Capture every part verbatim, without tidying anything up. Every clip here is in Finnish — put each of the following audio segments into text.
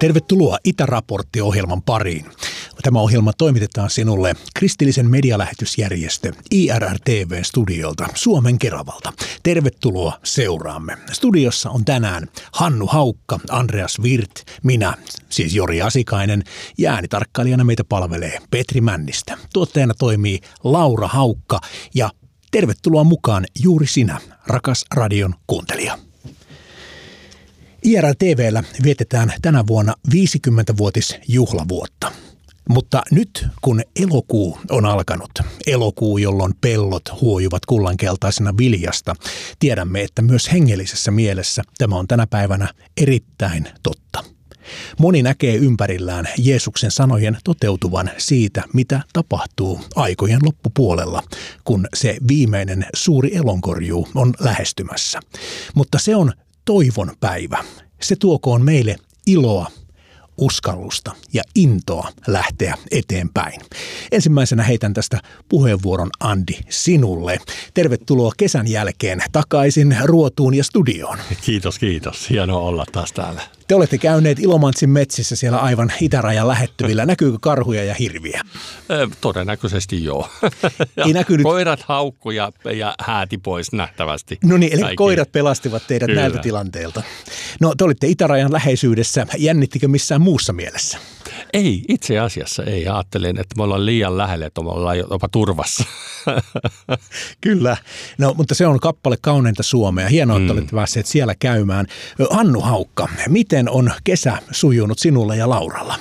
Tervetuloa Itäraportti-ohjelman pariin. Tämä ohjelma toimitetaan sinulle kristillisen medialähetysjärjestö I R R T V-studiolta Suomen Keravalta. Tervetuloa seuraamme. Studiossa on tänään Hannu Haukka, Andreas Wirth, minä, siis Jori Asikainen, ja äänitarkkailijana meitä palvelee Petri Männistä. Tuottajana toimii Laura Haukka ja tervetuloa mukaan juuri sinä, rakas radion kuuntelija. I R L T V:llä vietetään tänä vuonna viisikymmenvuotisjuhlavuotta. Mutta nyt kun elokuu on alkanut, elokuu jolloin pellot huojuvat kullankeltaisena viljasta, tiedämme, että myös hengellisessä mielessä tämä on tänä päivänä erittäin totta. Moni näkee ympärillään Jeesuksen sanojen toteutuvan siitä, mitä tapahtuu aikojen loppupuolella, kun se viimeinen suuri elonkorjuu on lähestymässä. Mutta se on toivon päivä. Se tuokoon meille iloa, uskallusta ja intoa lähteä eteenpäin. Ensimmäisenä heitän tästä puheenvuoron, Andi, sinulle. Tervetuloa kesän jälkeen takaisin ruotuun ja studioon. Kiitos, kiitos. Hienoa olla taas täällä. Te olette käyneet Ilomantsin metsissä siellä aivan itärajan lähettyvillä. Näkyykö karhuja ja hirviä? Ö, todennäköisesti joo. Ei näkynyt. Koirat haukku ja, ja hääti pois nähtävästi. No niin, eli Kaikki. Koirat pelastivat teidät Kyllä. näiltä tilanteilta. No, te olitte itärajan läheisyydessä. Jännittikö missään muussa mielessä? Ei, itse asiassa ei. Ajattelin, että me ollaan liian lähelle, että me ollaan jopa turvassa. Kyllä. No, mutta se on kappale kauneinta Suomea. Hienoa, että mm. olette päässeet siellä käymään. Hannu Haukka, miten on kesä sujunut sinulle ja Lauralla?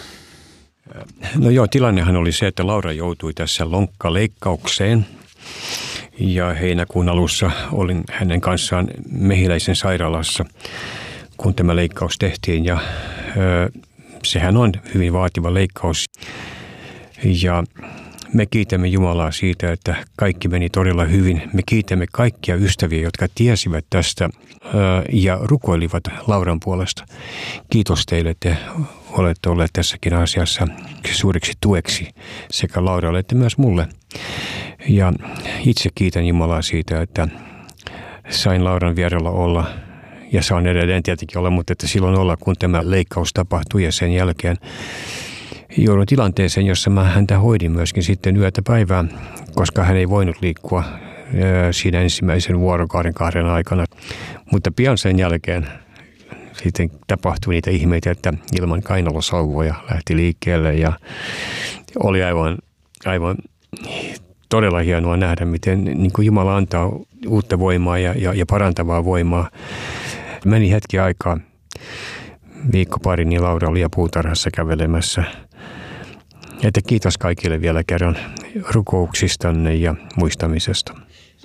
No joo, tilannehan oli se, että Laura joutui tässä lonkkaleikkaukseen. Ja heinäkuun alussa olin hänen kanssaan Mehiläisen sairaalassa, kun tämä leikkaus tehtiin. Ja ö, sehän on hyvin vaativa leikkaus. Ja me kiitämme Jumalaa siitä, että kaikki meni todella hyvin. Me kiitämme kaikkia ystäviä, jotka tiesivät tästä ja rukoilivat Lauran puolesta. Kiitos teille, että olette olleet tässäkin asiassa suureksi tueksi sekä Lauralle että myös mulle. Ja itse kiitän Jumalaa siitä, että sain Lauran vierellä olla ja saan edelleen tietenkin olla, mutta että silloin olla, kun tämä leikkaus tapahtui ja sen jälkeen joudun tilanteeseen, jossa mä häntä hoidin myöskin sitten yötä päivää, koska hän ei voinut liikkua siinä ensimmäisen vuorokauden kahden aikana. Mutta pian sen jälkeen sitten tapahtui niitä ihmeitä, että ilman kainalosauvoja lähti liikkeelle ja oli aivan, aivan todella hienoa nähdä, miten niin kuin Jumala antaa uutta voimaa ja, ja, ja parantavaa voimaa. Meni hetki aikaa, viikko pari, niin Laura oli ja puutarhassa kävelemässä. Että kiitos kaikille vielä kerran rukouksistanne ja muistamisesta.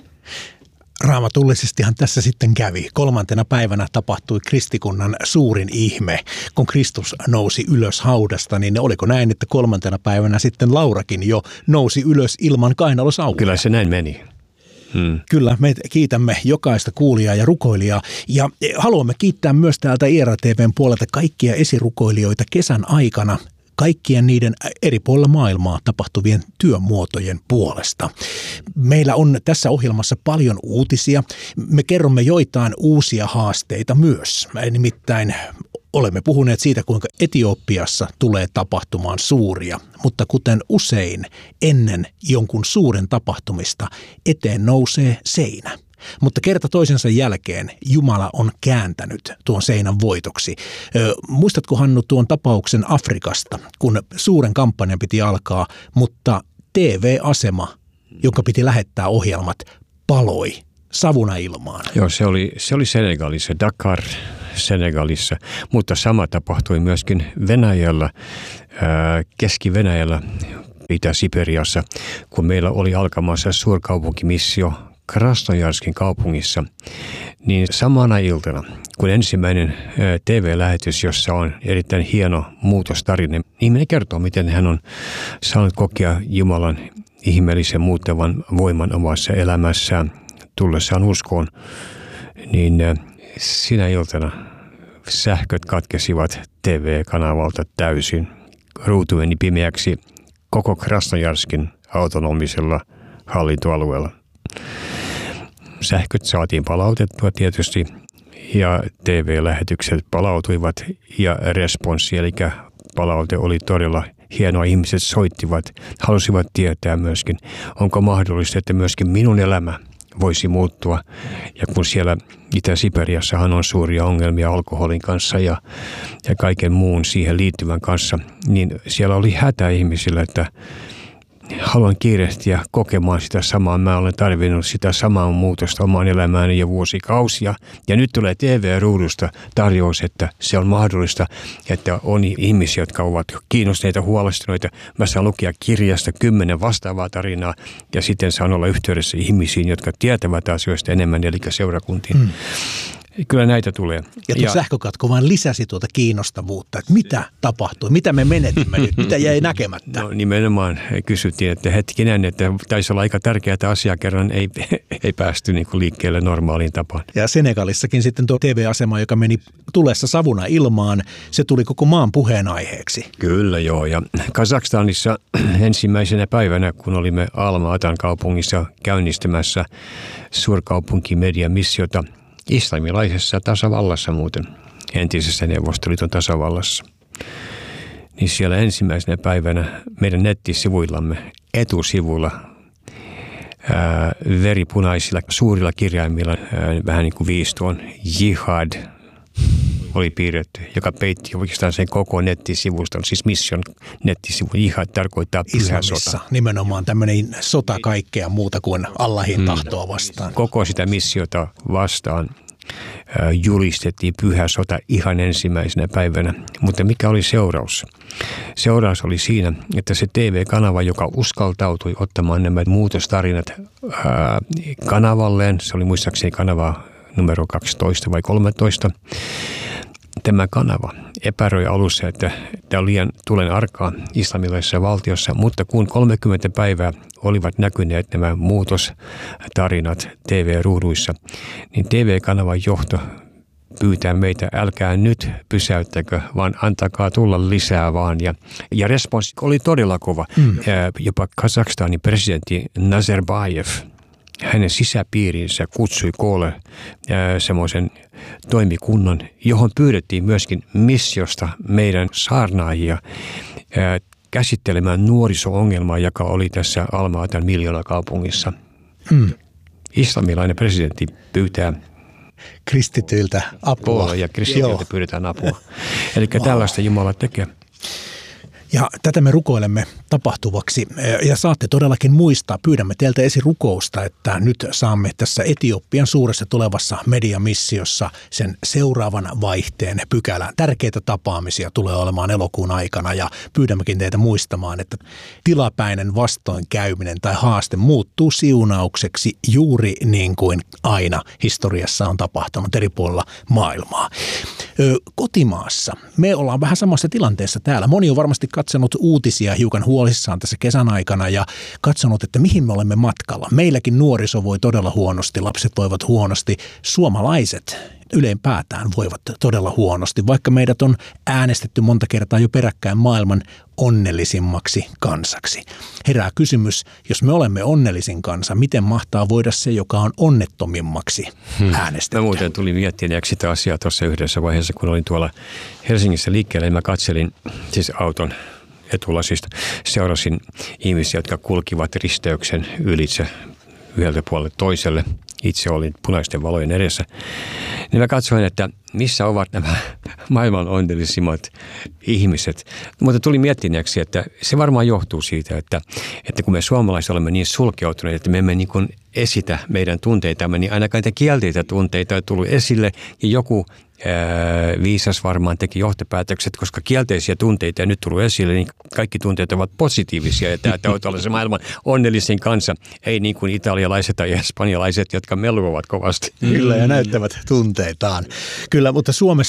Raamatullisestihan tässä sitten kävi. Kolmantena päivänä tapahtui kristikunnan suurin ihme. Kun Kristus nousi ylös haudasta, niin oliko näin, että kolmantena päivänä sitten Laurakin jo nousi ylös ilman kainalosauvoja? Kyllä se näin meni. Hmm. Kyllä, me kiitämme jokaista kuulijaa ja rukoilijaa ja haluamme kiittää myös täältä I R L T V:n puolelta kaikkia esirukoilijoita kesän aikana kaikkien niiden eri puolilla maailmaa tapahtuvien työmuotojen puolesta. Meillä on tässä ohjelmassa paljon uutisia. Me kerromme joitain uusia haasteita myös. Nimittäin olemme puhuneet siitä, kuinka Etiopiassa tulee tapahtumaan suuria, mutta kuten usein ennen jonkun suuren tapahtumista eteen nousee seinä. Mutta kerta toisensa jälkeen Jumala on kääntänyt tuon seinän voitoksi. Ö, muistatko, Hannu, tuon tapauksen Afrikasta, kun suuren kampanjan piti alkaa, mutta T V-asema, jonka piti lähettää ohjelmat, paloi savuna ilmaan? Joo, se oli, se oli Senegalissa, Dakar Senegalissa, mutta sama tapahtui myöskin Venäjällä, ää, Keski-Venäjällä, Itä-Siperiassa, kun meillä oli alkamassa suurkaupunkimissio Krasnojarskin kaupungissa, niin samana iltana, kun ensimmäinen T V-lähetys, jossa on erittäin hieno muutostarina, ihminen kertoo, miten hän on saanut kokea Jumalan ihmeellisen muuttavan voiman omassa elämässään tullessaan uskoon, niin sinä iltana sähköt katkesivat T V-kanavalta täysin. Ruutu meni pimeäksi koko Krasnojarskin autonomisella hallintoalueella. Sähköt saatiin palautettua tietysti ja T V-lähetykset palautuivat ja responssi, eli palaute oli todella hienoa. Ihmiset soittivat, halusivat tietää myöskin, onko mahdollista, että myöskin minun elämä voisi muuttua. Ja kun siellä Itä-Siperiassahan on suuria ongelmia alkoholin kanssa ja, ja kaiken muun siihen liittyvän kanssa, niin siellä oli hätä ihmisillä, että haluan kiirehtiä kokemaan sitä samaa. Mä olen tarvinnut sitä samaa muutosta omaan elämääni jo vuosikausia. Ja nyt tulee T V-ruudusta tarjous, että se on mahdollista, että on ihmisiä, jotka ovat kiinnostuneita, huolestuneita. Mä saan lukea kirjasta kymmenen vastaavaa tarinaa ja sitten saan olla yhteydessä ihmisiin, jotka tietävät asioista enemmän, eli seurakuntiin. Hmm. Kyllä näitä tulee. Ja tuo ja sähkökatko vaan lisäsi tuota kiinnostavuutta, että mitä tapahtui, mitä me menetimme nyt, mitä jäi näkemättä. No nimenomaan kysyttiin, että hetkinen, että taisi olla aika tärkeää asiaa, kerran ei, ei päästy niin kuin liikkeelle normaaliin tapaan. Ja Senegalissakin sitten tuo T V-asema, joka meni tulessa savuna ilmaan, se tuli koko maan puheenaiheeksi. Kyllä joo, ja Kazakstanissa ensimmäisenä päivänä, kun olimme Alma-Atan kaupungissa käynnistämässä suurkaupunkimediamissiota, islamilaisessa tasavallassa muuten, entisessä Neuvostoliiton tasavallassa. Niin siellä ensimmäisenä päivänä meidän nettisivuillamme etusivulla ää, veripunaisilla suurilla kirjaimilla, ää, vähän niin kuin viistoon, jihad oli piirretty, joka peitti oikeastaan sen koko nettisivuston, siis mission nettisivu. Jihad tarkoittaa pyhä sota. Nimenomaan tämmöinen sota kaikkea muuta kuin Allahin tahtoa vastaan. Koko sitä missiota vastaan julistettiin pyhä sota ihan ensimmäisenä päivänä. Mutta mikä oli seuraus? Seuraus oli siinä, että se T V-kanava, joka uskaltautui ottamaan nämä muutostarinat ää, kanavalleen, se oli muistaakseni kanava numero kaksitoista vai kolmetoista, tämä kanava epäröi alussa, että tämä on liian tulen arkaa islamilaisessa valtiossa, mutta kun kolmekymmentä päivää olivat näkyneet nämä muutostarinat T V-ruuduissa, niin T V-kanavan johto pyytää meitä, älkää nyt pysäyttäkö, vaan antakaa tulla lisää vaan. Ja, ja responssi oli todella kova. Mm. Jopa Kazakstanin presidentti Nazarbayev, hänen sisäpiirinsä kutsui koolle semmoisen toimikunnan, johon pyydettiin myöskin missiosta meidän saarnaajia ää, käsittelemään nuoriso-ongelmaa, joka oli tässä Alma-Atan miljoonakaupungissa. Hmm. Islamilainen presidentti pyytää kristityiltä apua. Ja kristityiltä pyydetään apua. Eli wow. Tällaista Jumala tekee. Ja tätä me rukoilemme tapahtuvaksi ja saatte todellakin muistaa, pyydämme teiltä esirukousta, että nyt saamme tässä Etiopian suuressa tulevassa mediamissiossa sen seuraavan vaihteen pykälään. Tärkeitä tapaamisia tulee olemaan elokuun aikana ja pyydämmekin teitä muistamaan, että tilapäinen vastoinkäyminen tai haaste muuttuu siunaukseksi juuri niin kuin aina historiassa on tapahtunut eri puolilla maailmaa. Kotimaassa me ollaan vähän samassa tilanteessa täällä. Moni on varmasti katsonut uutisia hiukan huolissaan tässä kesän aikana ja katsonut, että mihin me olemme matkalla. Meilläkin nuoriso voi todella huonosti, lapset voivat huonosti, suomalaiset yleenpäätään voivat todella huonosti, vaikka meidät on äänestetty monta kertaa jo peräkkäin maailman onnellisimmaksi kansaksi. Herää kysymys, jos me olemme onnellisin kansa, miten mahtaa voida se, joka on onnettomimmaksi hmm. äänestetty? Mä muuten tulin miettineeksi sitä asiaa tuossa yhdessä vaiheessa, kun olin tuolla Helsingissä liikkeellä, ja mä katselin siis auton etulasista, seurasin ihmisiä, jotka kulkivat risteyksen ylitse yhdeltä puolelle toiselle. Itse olin punaisten valojen edessä. Niin mä katsoin, että missä ovat nämä maailman onnellisimmat ihmiset. Mutta tuli miettineeksi, että se varmaan johtuu siitä, että, että kun me suomalaiset olemme niin sulkeutuneet, että me emme niin kuin esitä meidän tunteitamme, niin ainakaan niitä kielteitä tunteita on tullut esille ja joku ää, viisas varmaan teki johtopäätökset, koska kielteisiä tunteita ei nyt tullut esille, niin kaikki tunteet ovat positiivisia ja tämä täytyy olla se maailman onnellisin kansa, ei niin kuin italialaiset tai espanjalaiset, jotka meluavat kovasti. Kyllä ja näyttävät tunteitaan. Kyllä, mutta Suomessa meillä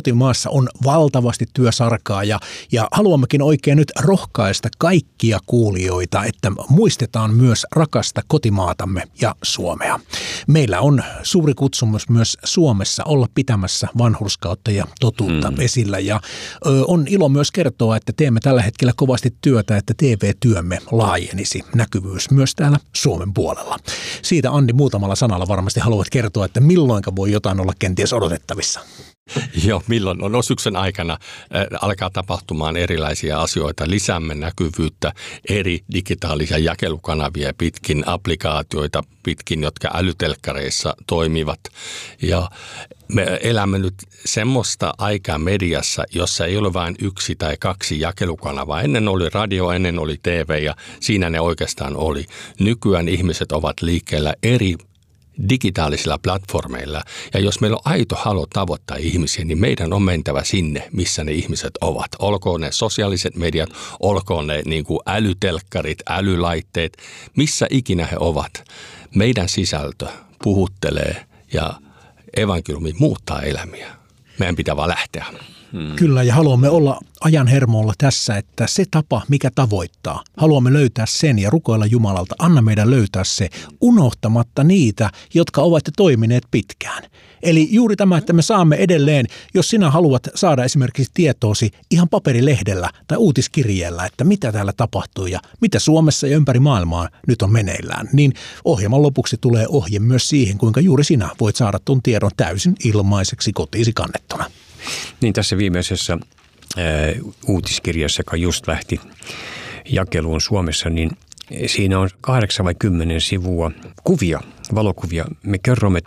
kotimaassa on valtavasti työsarkaa ja, ja haluammekin oikein nyt rohkaista kaikkia kuulijoita, että muistetaan myös rakasta kotimaatamme ja Suomea. Meillä on suuri kutsumus myös Suomessa olla pitämässä vanhurskautta ja totuutta mm. esillä ja ö, on ilo myös kertoa, että teemme tällä hetkellä kovasti työtä, että T V-työmme laajenisi näkyvyys myös täällä Suomen puolella. Siitä Andi muutamalla sanalla varmasti haluat kertoa, että milloinka voi jotain olla kenties odotettavissa. Joo, milloin on no, syksyn aikana äh, alkaa tapahtumaan erilaisia asioita. Lisäämme näkyvyyttä eri digitaalisia jakelukanavia pitkin, applikaatioita pitkin, jotka älytelkkareissa toimivat. Ja me elämme nyt semmoista aikaa mediassa, jossa ei ole vain yksi tai kaksi jakelukanavaa. Ennen oli radio, ennen oli T V ja siinä ne oikeastaan oli. Nykyään ihmiset ovat liikkeellä eri digitaalisilla platformeilla. Ja jos meillä on aito halu tavoittaa ihmisiä, niin meidän on mentävä sinne, missä ne ihmiset ovat. Olkoon ne sosiaaliset mediat, olkoon ne niin kuin älytelkkarit, älylaitteet, missä ikinä he ovat. Meidän sisältö puhuttelee ja evankeliumi muuttaa elämiä. Meidän pitää vaan lähteä. Hmm. Kyllä, ja haluamme olla ajan hermolla tässä, että se tapa, mikä tavoittaa, haluamme löytää sen ja rukoilla Jumalalta, anna meidän löytää se unohtamatta niitä, jotka ovat jo toimineet pitkään. Eli juuri tämä, että me saamme edelleen, jos sinä haluat saada esimerkiksi tietoosi ihan paperilehdellä tai uutiskirjeellä, että mitä täällä tapahtuu ja mitä Suomessa ja ympäri maailmaa nyt on meneillään, niin ohjelman lopuksi tulee ohje myös siihen, kuinka juuri sinä voit saada tuon tiedon täysin ilmaiseksi kotiisi kannettuna. Niin tässä viimeisessä ää, uutiskirjassa, joka just lähti jakeluun Suomessa, niin siinä on kahdeksan vai kymmenen sivua kuvia, valokuvia. Me kerromme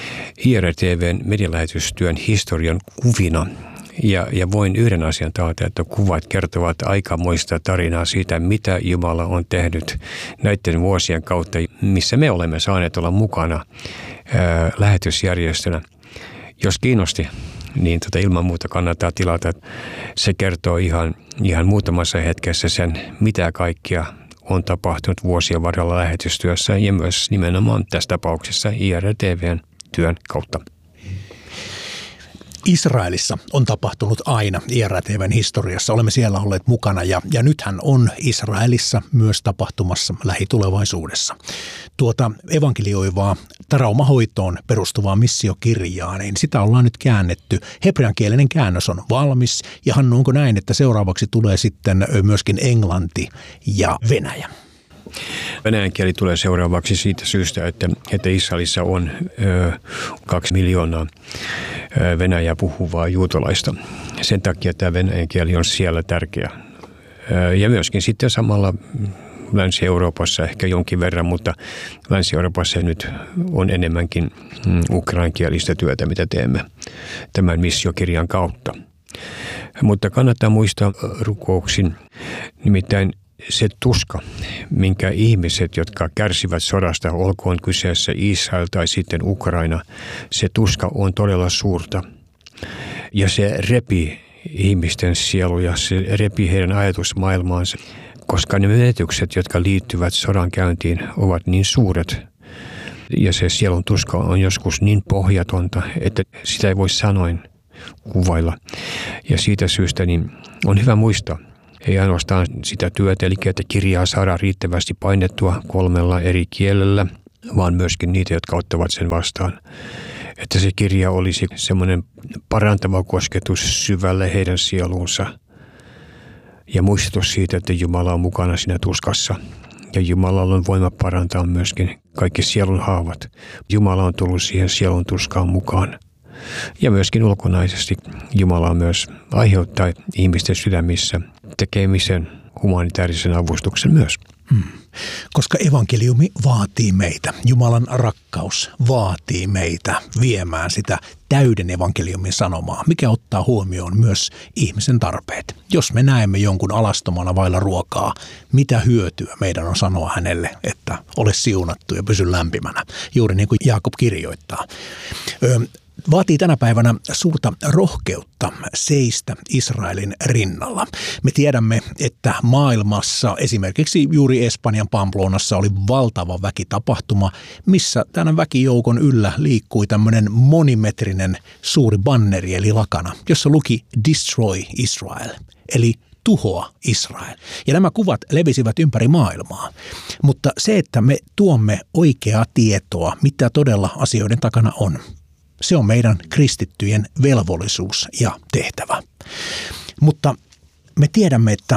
I R T V:n medialähetystyön historian kuvina. Ja, ja voin yhden asian taata, että kuvat kertovat aikamoista tarinaa siitä, mitä Jumala on tehnyt näiden vuosien kautta, missä me olemme saaneet olla mukana ää, lähetysjärjestönä. Jos kiinnosti, niin tota ilman muuta kannattaa tilata. Se kertoo ihan, ihan muutamassa hetkessä sen, mitä kaikkia on tapahtunut vuosien varrella lähetystyössä ja myös nimenomaan tässä tapauksessa I R T V:n työn kautta. Israelissa on tapahtunut aina I R T V:n historiassa. Olemme siellä olleet mukana ja, ja nythän on Israelissa myös tapahtumassa lähitulevaisuudessa. Tuota evankelioivaa traumahoitoon perustuvaa missiokirjaa, niin sitä ollaan nyt käännetty. Hebreankielinen käännös on valmis ja Hannu, onko näin, että seuraavaksi tulee sitten myöskin englanti ja venäjä? Venäjän kieli tulee seuraavaksi siitä syystä, että, että Israelissa on ö, kaksi miljoonaa ö, venäjää puhuvaa juutalaista. Sen takia tämä venäjän kieli on siellä tärkeä. Ö, ja myöskin sitten samalla Länsi-Euroopassa ehkä jonkin verran, mutta Länsi-Euroopassa nyt on enemmänkin mm, ukrainkielistä työtä, mitä teemme tämän missiokirjan kautta. Mutta kannattaa muistaa rukouksin, nimittäin se tuska, minkä ihmiset, jotka kärsivät sodasta, olkoon kyseessä Israel tai sitten Ukraina, se tuska on todella suurta. Ja se repii ihmisten sieluja, se repii heidän ajatusmaailmaansa, koska ne menetykset, jotka liittyvät sodan käyntiin, ovat niin suuret. Ja se sielun tuska on joskus niin pohjatonta, että sitä ei voi sanoin kuvailla. Ja siitä syystä niin on hyvä muistaa, ei ainoastaan sitä työtä, eli että kirjaa saadaan riittävästi painettua kolmella eri kielellä, vaan myöskin niitä, jotka ottavat sen vastaan. Että se kirja olisi semmoinen parantava kosketus syvälle heidän sieluunsa ja muistutus siitä, että Jumala on mukana siinä tuskassa. Ja Jumalalla on voima parantaa myöskin kaikki sielun haavat. Jumala on tullut siihen sielun tuskaan mukaan. Ja myöskin ulkonaisesti Jumala myös aiheuttaa ihmisten sydämissä tekemisen humanitaarisen avustuksen myös. Hmm. Koska evankeliumi vaatii meitä, Jumalan rakkaus vaatii meitä viemään sitä täyden evankeliumin sanomaa, mikä ottaa huomioon myös ihmisen tarpeet. Jos me näemme jonkun alastomana vailla ruokaa, mitä hyötyä meidän on sanoa hänelle, että ole siunattu ja pysy lämpimänä, juuri niin kuin Jaakob kirjoittaa. Ö, vaatii tänä päivänä suurta rohkeutta seistä Israelin rinnalla. Me tiedämme, että maailmassa esimerkiksi juuri Espanjan Pamplonassa oli valtava väkitapahtuma, missä tämän väkijoukon yllä liikkui tämmöinen monimetrinen suuri banneri eli lakana, jossa luki Destroy Israel, eli tuhoa Israel. Ja nämä kuvat levisivät ympäri maailmaa. Mutta se, että me tuomme oikeaa tietoa, mitä todella asioiden takana on, se on meidän kristittyjen velvollisuus ja tehtävä. Mutta me tiedämme, että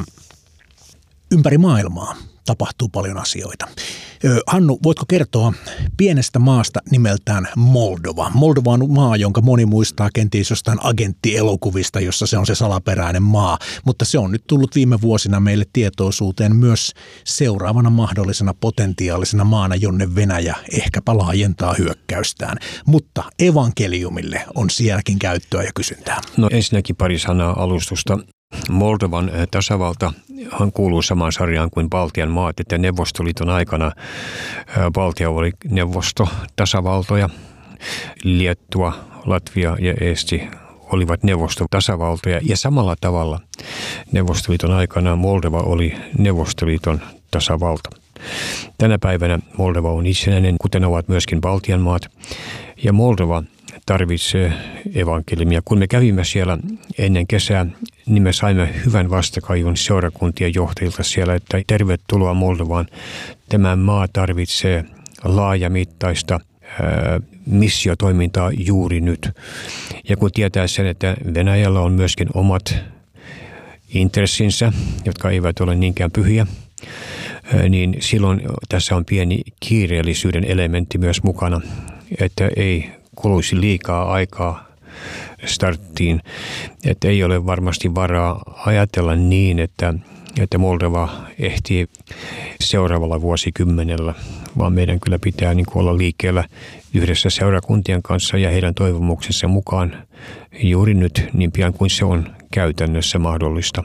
ympäri maailmaa tapahtuu paljon asioita. Hannu, voitko kertoa pienestä maasta nimeltään Moldova? Moldova on maa, jonka moni muistaa kenties jostain agenttielokuvista, jossa se on se salaperäinen maa, mutta se on nyt tullut viime vuosina meille tietoisuuteen myös seuraavana mahdollisena potentiaalisena maana, jonne Venäjä ehkäpä laajentaa hyökkäystään. Mutta evankeliumille on sielläkin käyttöä ja kysyntää. No ensinnäkin pari sanaa alustusta. Moldovan tasavalta hän kuuluu samaan sarjaan kuin Baltian maat, että Neuvostoliiton aikana Baltia oli neuvostotasavaltoja. Liettua, Latvia ja Eesti olivat neuvostotasavaltoja ja samalla tavalla Neuvostoliiton aikana Moldova oli Neuvostoliiton tasavalta. Tänä päivänä Moldova on itsenäinen, kuten ovat myöskin Baltian maat, ja Moldova tarvitsee evankeliumia. Kun me kävimme siellä ennen kesää, niin me saimme hyvän vastakaiun seurakuntien johtajilta siellä, että tervetuloa Moldovaan. Tämä maa tarvitsee laajamittaista ää, missiotoimintaa juuri nyt. Ja kun tietää sen, että Venäjällä on myöskin omat intressinsä, jotka eivät ole niinkään pyhiä, ää, niin silloin tässä on pieni kiireellisyyden elementti myös mukana, että ei kuluisi liikaa aikaa starttiin, että ei ole varmasti varaa ajatella niin, että, että Moldova ehtii seuraavalla vuosikymmenellä, vaan meidän kyllä pitää niin kuin olla liikkeellä yhdessä seurakuntien kanssa ja heidän toivomuksensa mukaan juuri nyt niin pian kuin se on käytännössä mahdollista.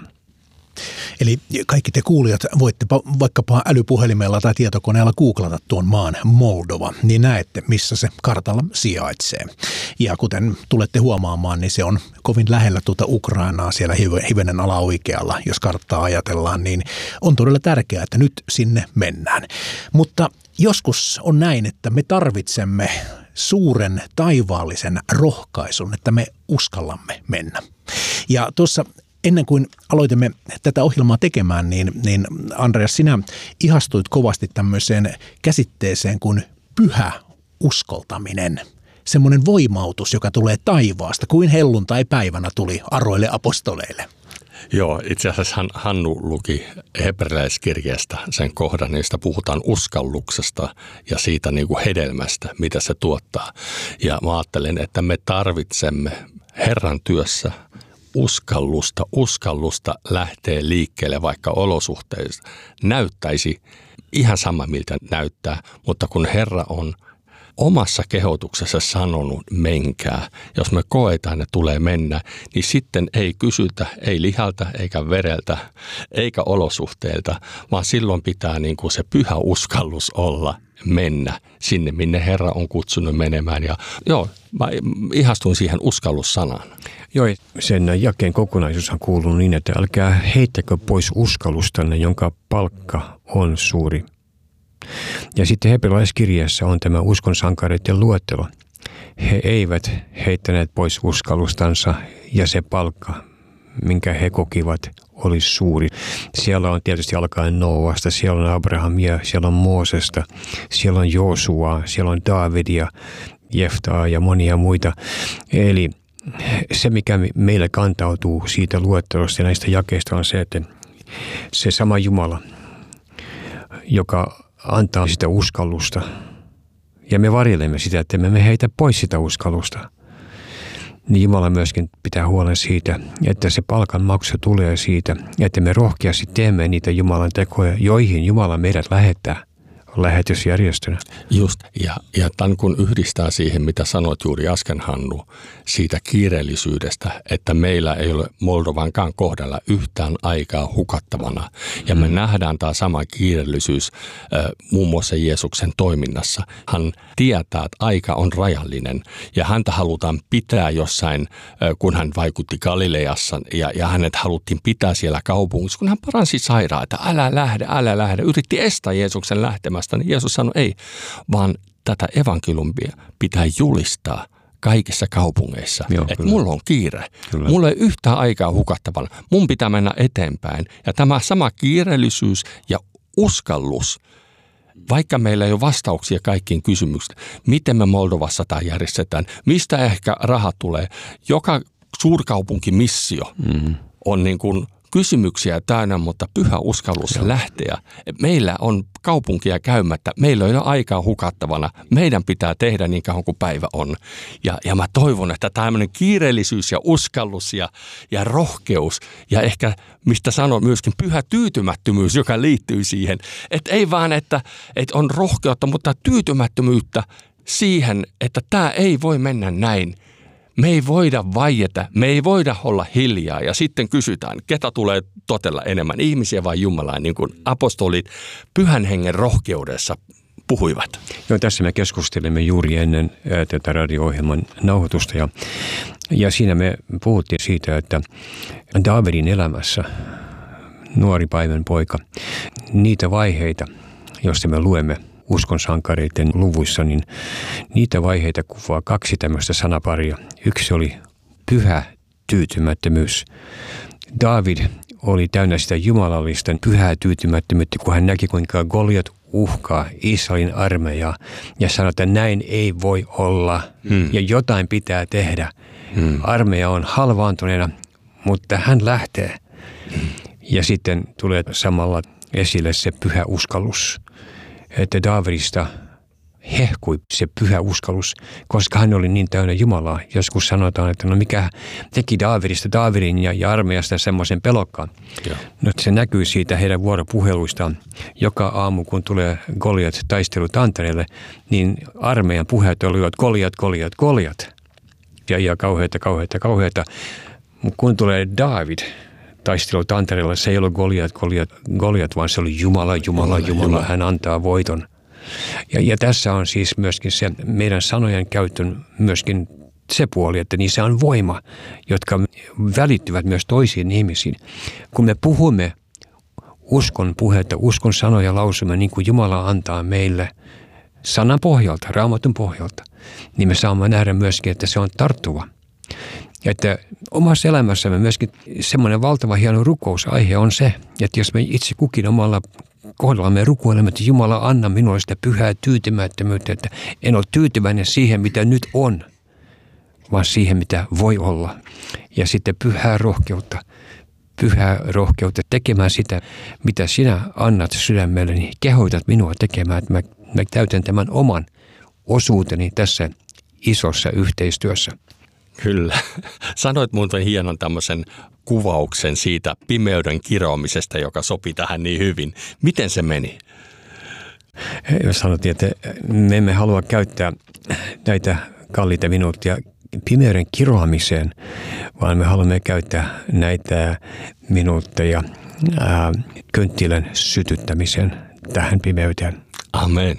Eli kaikki te kuulijat voitte vaikkapa älypuhelimella tai tietokoneella googlata tuon maan Moldova, niin näette, missä se kartalla sijaitsee. Ja kuten tulette huomaamaan, niin se on kovin lähellä tuota Ukrainaa siellä hivenen alaoikealla, jos karttaa ajatellaan, niin on todella tärkeää, että nyt sinne mennään. Mutta joskus on näin, että me tarvitsemme suuren taivaallisen rohkaisun, että me uskallamme mennä. Ja tuossa ennen kuin aloitimme tätä ohjelmaa tekemään, niin, niin Andreas, sinä ihastuit kovasti tämmöiseen käsitteeseen kuin pyhä uskoltaminen. Semmoinen voimautus, joka tulee taivaasta, kuin helluntai-päivänä tuli aroille apostoleille. Joo, itse asiassa Hannu luki hebrealaiskirjasta sen kohdan, niistä puhutaan uskalluksesta ja siitä niin kuin hedelmästä, mitä se tuottaa. Ja mä ajattelen, että me tarvitsemme Herran työssä uskallusta, uskallusta lähtee liikkeelle, vaikka olosuhteista näyttäisi ihan sama, miltä näyttää, mutta kun Herra on omassa kehotuksessa sanonut menkää, jos me koetaan, että tulee mennä, niin sitten ei kysytä, ei lihalta, eikä vereltä, eikä olosuhteilta, vaan silloin pitää niin kuin se pyhä uskallus olla mennä sinne, minne Herra on kutsunut menemään. Ja joo, mä ihastuin siihen uskallussanaan. Joo, sen jakeen kokonaisuushan kuuluu niin, että älkää heittäkö pois uskallustanne, jonka palkka on suuri. Ja sitten hebrealaiskirjassa on tämä uskonsankareiden luettelo. He eivät heittäneet pois uskallustansa ja se palkka, minkä he kokivat, oli suuri. Siellä on tietysti alkaen Noasta, siellä on Abrahamia, siellä on Moosesta, siellä on Joosuaa, siellä on Daavidia, Jeftaa ja monia muita. Eli se, mikä meille kantautuu siitä luettelosta ja näistä jakeista on se, että se sama Jumala, joka antaa sitä uskallusta ja me varjelemme sitä, että me heitä pois sitä uskallusta, niin Jumala myöskin pitää huolen siitä, että se palkanmaksu tulee siitä, että me rohkeasti teemme niitä Jumalan tekoja, joihin Jumala meidät lähettää, lähetysjärjestönä. Just, ja, ja tämän kun yhdistää siihen, mitä sanoit juuri äsken, Hannu, siitä kiireellisyydestä, että meillä ei ole Moldovankaan kohdalla yhtään aikaa hukattavana. Ja me mm. nähdään tämä sama kiireellisyys äh, muun muassa Jeesuksen toiminnassa. Hän tietää, että aika on rajallinen ja häntä halutaan pitää jossain, äh, kun hän vaikutti Galileassa ja, ja hänet haluttiin pitää siellä kaupungissa, kun hän paransi sairaita. Älä lähde, älä lähde. Yritti estää Jeesuksen lähtemästä, niin Jeesus sanoi ei, vaan tätä evankeliumia pitää julistaa kaikissa kaupungeissa. Joo, että mulla on kiire. Kyllä. Mulla ei yhtään aikaa hukattavana. Mun pitää mennä eteenpäin. Ja tämä sama kiireellisyys ja uskallus, vaikka meillä ei ole vastauksia kaikkiin kysymyksiin, miten me Moldovassa tämä järjestetään, mistä ehkä rahat tulee. Joka suurkaupunkimissio mm. on niin kuin kysymyksiä täynnä, mutta pyhä uskallus Joo. lähteä. Meillä on kaupunkia käymättä, meillä ei ole aikaa hukattavana. Meidän pitää tehdä niin kauan kuin päivä on. Ja, ja mä toivon, että tämmöinen kiireellisyys ja uskallus ja, ja rohkeus ja ehkä, mistä sanon myöskin pyhä tyytymättömyys, joka liittyy siihen. Että ei vaan, että, että on rohkeutta, mutta tyytymättömyyttä siihen, että tämä ei voi mennä näin. Me ei voida vaieta, me ei voida olla hiljaa ja sitten kysytään, ketä tulee totella enemmän, ihmisiä vai Jumalaa, niin kuin apostolit pyhän hengen rohkeudessa puhuivat. Joo, tässä me keskustelimme juuri ennen tätä radio-ohjelman nauhoitusta ja, ja siinä me puhuttiin siitä, että Daavidin elämässä, nuori paimen poika, niitä vaiheita, joista me luemme uskon sankareiden luvuissa, niin niitä vaiheita kuvaa kaksi tämmöistä sanaparia. Yksi oli pyhä tyytymättömyys. Daavid oli täynnä sitä jumalallista pyhää tyytymättömyyttä, kun hän näki, kuinka Goliat uhkaa Israelin armeijaa ja sanoi, että näin ei voi olla hmm. ja jotain pitää tehdä. Hmm. Armeija on halvaantuneena, mutta hän lähtee. Hmm. Ja sitten tulee samalla esille se pyhä uskallus, että Daavidista hehkui se pyhä uskallus, koska hän oli niin täynnä Jumalaa. Joskus sanotaan, että no mikä teki Daavidista, Daavidin ja, ja armeijasta semmoisen pelokkaan. Ja. No se näkyy siitä heidän vuoropuheluistaan. Joka aamu, kun tulee Goliat taistelutantereelle, niin armeijan puheet olivat Goliat, Goliat, Goliat. Ja, ja kauheita, kauheita, kauheita. Mutta kun tulee Daavid taistelutantereella, se ei ollut Goliat, Goliat, Goliat, vaan se oli Jumala, Jumala, Jumala, Jumala. Hän antaa voiton. Ja, ja tässä on siis myöskin se meidän sanojen käytön myöskin se puoli, että niissä on voima, jotka välittyvät myös toisiin ihmisiin. Kun me puhumme uskon puhetta, uskon sanoja lausumme niin kuin Jumala antaa meille sanan pohjalta, Raamatun pohjalta, niin me saamme nähdä myöskin, että se on tarttuva. Että omassa elämässämme myöskin semmoinen valtava hieno rukousaihe on se, että jos me itse kukin omalla kohdallamme rukoilemme, että Jumala anna minulle sitä pyhää tyytymättömyyttä, että en ole tyytyväinen siihen, mitä nyt on, vaan siihen, mitä voi olla. Ja sitten pyhää rohkeutta, pyhää rohkeutta tekemään sitä, mitä sinä annat sydämelle, niin kehoitat minua tekemään, että mä, mä täytän tämän oman osuuteni tässä isossa yhteistyössä. Kyllä. Sanoit muuten hienon tämmöisen kuvauksen siitä pimeyden kiroamisesta, joka sopi tähän niin hyvin. Miten se meni? Sanottiin, että me emme halua käyttää näitä kalliita minuuttia pimeyden kiroamiseen, vaan me haluamme käyttää näitä minuutteja ää, kynttilän sytyttämiseen tähän pimeyteen. Amen.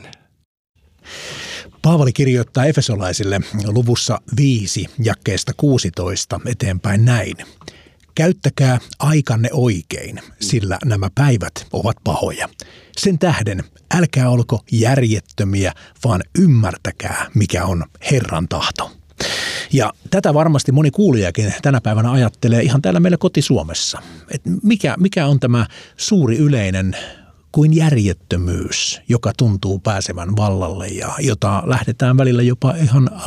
Paavali kirjoittaa efesolaisille luvussa viisi jakeesta kuusitoista eteenpäin näin. Käyttäkää aikanne oikein, sillä nämä päivät ovat pahoja. Sen tähden älkää olko järjettömiä, vaan ymmärtäkää, mikä on Herran tahto. Ja tätä varmasti moni kuulijakin tänä päivänä ajattelee ihan täällä meillä koti-Suomessa. Et mikä, mikä on tämä suuri yleinen kuin järjettömyys, joka tuntuu pääsevän vallalle ja jota lähdetään välillä jopa ihan